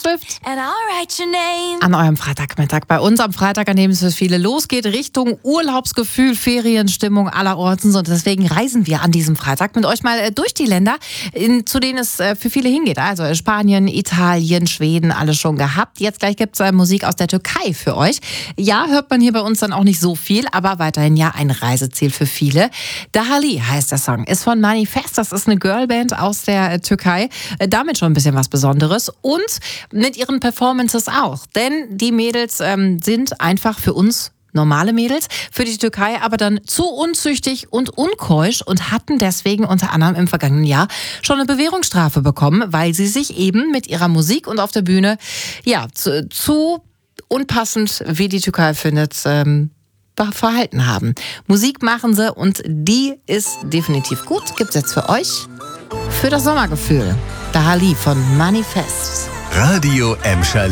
Swift. And I'll write your name. An eurem Freitagmittag. Bei uns am Freitag, an dem es für viele losgeht, Richtung Urlaubsgefühl, Ferienstimmung allerorten. Und deswegen reisen wir an diesem Freitag mit euch mal durch die Länder, zu denen es für viele hingeht. Also Spanien, Italien, Schweden, alles schon gehabt. Jetzt gleich gibt es Musik aus der Türkei für euch. Ja, hört man hier bei uns dann auch nicht so viel, aber weiterhin ja ein Reiseziel für viele. Dahali heißt der Song, ist von Manifest. Das ist eine Girlband aus der Türkei. Damit schon ein bisschen was Besonderes. Und mit ihren Performances auch. Denn die Mädels sind einfach für uns normale Mädels, für die Türkei aber dann zu unzüchtig und unkeusch und hatten deswegen unter anderem im vergangenen Jahr schon eine Bewährungsstrafe bekommen, weil sie sich eben mit ihrer Musik und auf der Bühne ja zu unpassend, wie die Türkei findet, verhalten haben. Musik machen sie und die ist definitiv gut. Gibt's jetzt für euch für das Sommergefühl. Dahali von Manifest. Radio Emscher